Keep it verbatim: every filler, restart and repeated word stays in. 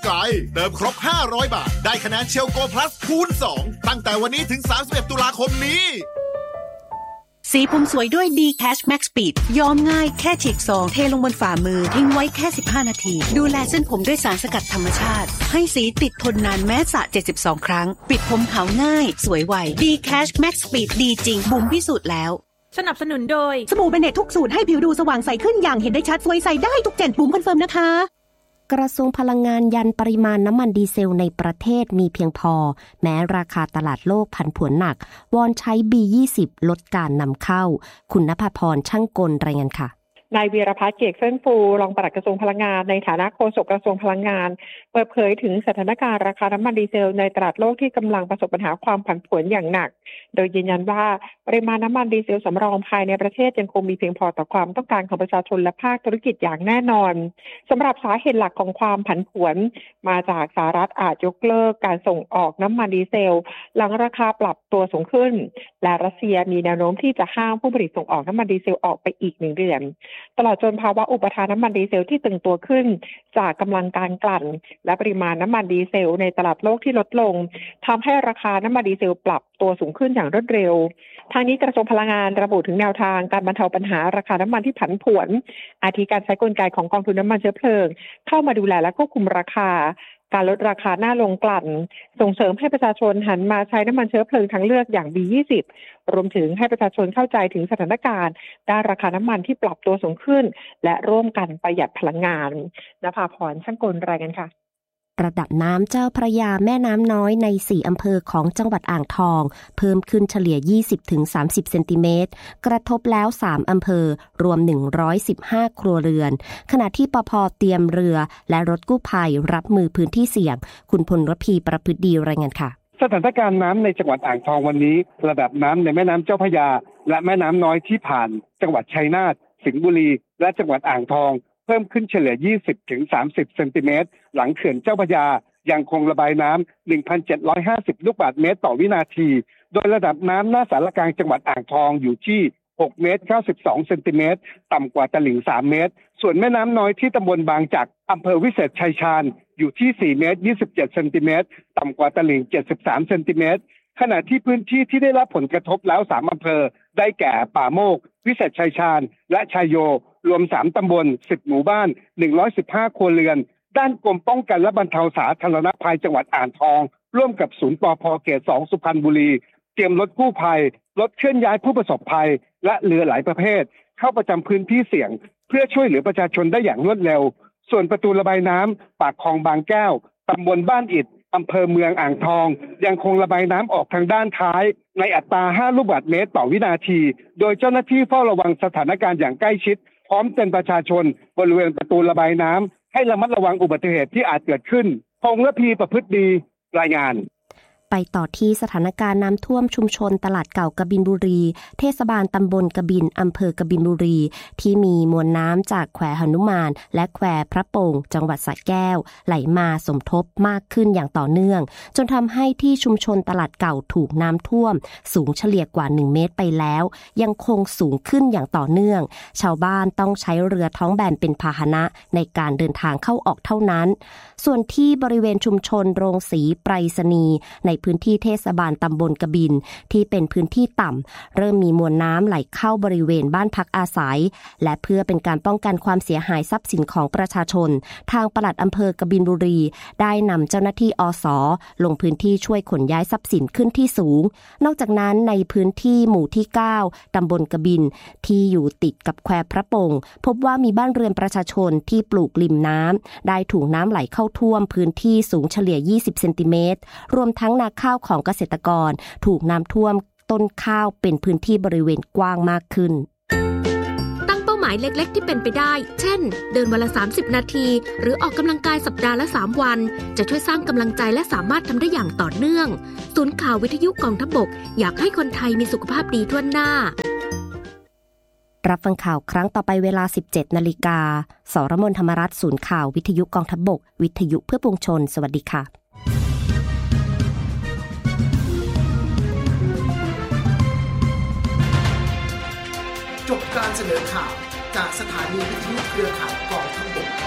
ไกลเติมครบห้าร้อยบาทได้คะแนนเชลโกพลัสคูณสองตั้งแต่วันนี้ถึงสามสิบเอ็ดตุลาคมนี้สีผมสวยด้วย ดี Cash Max Speed ย้อมง่ายแค่ฉีกซองเทลงบนฝ่ามือทิ้งไว้แค่สิบห้านาทีดูแลเส้นผมด้วยสารสกัดธรรมชาติให้สีติดทนนานแม้สระเจ็ดสิบสองครั้งปิดผมขาวง่ายสวยไว ดี Cash Max Speed ดีจริงบุ๋มพิสูจน์แล้วสนับสนุนโดยสบู่เบเนตทุกสูตรให้ผิวดูสว่างใสขึ้นอย่างเห็นได้ชัดสวยใสได้ทุกเจนบุ๋มคอนเฟิร์มนะคะกระทรวงพลังงานยันปริมาณน้ำมันดีเซลในประเทศมีเพียงพอแม้ราคาตลาดโลกผันผวนหนักวอนใช้ บี ยี่สิบ ลดการนำเข้าคุณณภพรช่างกลรายงานค่ะนายวีรพัฒน์เกษเฟื่องฟูรองปลัดกระทรวงพลังงานในฐานะโฆษกกระทรวงพลังงานเปิดเผยถึงสถานการณ์ราคาน้ำมันดีเซลในตลาดโลกที่กำลังประสบปัญหาความผันผวนอย่างหนักโดยยืนยันว่าปริมาณน้ำมันดีเซลสำรองภายในประเทศยังคงมีเพียงพอต่อความต้องการของประชาชนและภาคธุรกิจอย่างแน่นอนสำหรับสาเหตุหลักของความผันผวนมาจากสหรัฐอาจยกเลิกการส่งออกน้ำมันดีเซลหลังราคาปรับตัวสูงขึ้นและรัสเซียมีแนวโน้มที่จะห้ามผู้ผลิตส่งออกน้ำมันดีเซลออกไปอีกหนึ่งเดือนตลอดจนภาวะอุปทานน้ำมันดีเซลที่ตึงตัวขึ้นจากกำลังการกลั่นและปริมาณน้ำมันดีเซลในตลาดโลกที่ลดลงทำให้ราคาน้ำมันดีเซลปรับตัวสูงขึ้นอย่างรวดเร็วทางนี้กระทรวงพลังงานระบุถึงแนวทางการบรรเทาปัญหาราคาน้ำมันที่ผันผวนอาทิการใช้กลไกของกองทุนน้ำมันเชื้อเพลิงเข้ามาดูแลและควบคุมราคาการลดราคาหน้าโรงกลั่นส่งเสริมให้ประชาชนหันมาใช้น้ำมันเชื้อเพลิงทางเลือกอย่าง บี ยี่สิบ รวมถึงให้ประชาชนเข้าใจถึงสถานการณ์ด้านราคาน้ำมันที่ปรับตัวสูงขึ้นและร่วมกันประหยัดพลังงานณภาพรช่างกลรายงานค่ะระดับน้ำเจ้าพระยาแม่น้ำน้อยในสี่อำเภอของจังหวัดอ่างทองเพิ่มขึ้นเฉลี่ย ยี่สิบถึงสามสิบ เซนติเมตรกระทบแล้วสามอำเภอรวมหนึ่งร้อยสิบห้าครัวเรือนขณะที่ปภ.เตรียมเรือและรถกู้ภัยรับมือพื้นที่เสี่ยงคุณพลรพีประพฤติดีรายงานค่ะสถานการณ์น้ำในจังหวัดอ่างทองวันนี้ระดับน้ำในแม่น้ำเจ้าพระยาและแม่น้ำน้อยที่ผ่านจังหวัดชัยนาทสิงห์บุรีและจังหวัดอ่างทองเพิ่มขึ้นเฉลี่ย ยี่สิบถึงสามสิบ เซนติเมตรหลังเขื่อนเจ้าพระยายังคงระบายน้ำ หนึ่งพันเจ็ดร้อยห้าสิบ ลูกบาศก์เมตรต่อวินาทีโดยระดับน้ำหน้าสารกลางจังหวัดอ่างทองอยู่ที่หกเมตรเก้าสิบสองเซนติเมตรต่ำกว่าตลิ่งสามเมตรส่วนแม่น้ำน้อยที่ตำบลบางจักรอำเภอวิเศษชัยชาญอยู่ที่สี่เมตรยี่สิบเจ็ดเซนติเมตรต่ำกว่าตลิ่งเจ็ดสิบสามเซนติเมตรขณะที่พื้นที่ที่ได้รับผลกระทบแล้วสามอำเภอได้แก่ป่าโมกวิเศษชัยชาญและชัยโยรวมสามตำบลสิบหมู่บ้านหนึ่งร้อยสิบห้าครัวเรือนด้านกรมป้องกันและบรรเทาสาธารณภัยจังหวัดอ่างทองร่วมกับศูนย์ปภ.เขตสองสุพรรณบุรีเตรียมรถกู้ภัยรถเคลื่อนย้ายผู้ประสบภัยและเรือหลายประเภทเข้าประจำพื้นที่เสี่ยงเพื่อช่วยเหลือประชาชนได้อย่างรวดเร็วส่วนประตูระบายน้ำปากคลองบางแก้วตำบลบ้านอิฐอำเภอเมืองอ่างทองยังคงระบายน้ำออกทางด้านท้ายในอัตราห้าลูกบาศก์เมตรต่อวินาทีโดยเจ้าหน้าที่เฝ้าระวังสถานการณ์อย่างใกล้ชิดพร้อมเตือนประชาชนบริเวณประตูระบายน้ำให้ระมัดระวังอุบัติเหตุที่อาจเกิดขึ้นพงษ์ระพีประพฤติดีรายงานไปต่อที่สถานการณ์น้ำท่วมชุมชนตลาดเก่ากบินบุรีเทศบาลตำบลกบินอำเภอกบินบุรีที่มีมวลน้ำจากแควหนุมานและแควพระโป่งจังหวัดสระแก้วไหลมาสมทบมากขึ้นอย่างต่อเนื่องจนทำให้ที่ชุมชนตลาดเก่าถูกน้ำท่วมสูงเฉลี่ยกว่าหนึ่งเมตรไปแล้วยังคงสูงขึ้นอย่างต่อเนื่องชาวบ้านต้องใช้เรือท้องแบนเป็นพาหนะในการเดินทางเข้าออกเท่านั้นส่วนที่บริเวณชุมชนโรงสีไปรษณีย์ในพื้นที่เทศบาลตำบลกบินที่เป็นพื้นที่ต่ำเริ่มมีมวลน้ำไหลเข้าบริเวณบ้านพักอาศัยและเพื่อเป็นการป้องกันความเสียหายทรัพย์สินของประชาชนทางปลัดอำเภอกบินบุรีได้นำเจ้าหน้าที่อส.ลงพื้นที่ช่วยขนย้ายทรัพย์สินขึ้นที่สูงนอกจากนั้นในพื้นที่หมู่ที่เก้าตำบลกบินที่อยู่ติดกับแควพระโป่งพบว่ามีบ้านเรือนประชาชนที่ปลูกริมน้ำได้ถูกน้ำไหลเข้าท่วมพื้นที่สูงเฉลี่ยยี่สิบเซนติเมตรรวมทั้งนาข้าวของเกษตรกรถูกน้ำท่วมต้นข้าวเป็นพื้นที่บริเวณกว้างมากขึ้นตั้งเป้าหมายเล็กๆที่เป็นไปได้เช่นเดินวันละสามสิบนาทีหรือออกกำลังกายสัปดาห์ละสามวันจะช่วยสร้างกำลังใจและสามารถทำได้อย่างต่อเนื่องศูนย์ข่าววิทยุกองทัพบกอยากให้คนไทยมีสุขภาพดีทั่วหน้ารับฟังข่าวครั้งต่อไปเวลา สิบเจ็ดนาฬิกา สรมนธรรมรัตน์ศูนย์ข่าววิทยุกองทัพบกวิทยุเพื่อปวงชนสวัสดีค่ะจบการเสนอข่าวจากสถานีวิทยุเครือข่ายกองทัพบก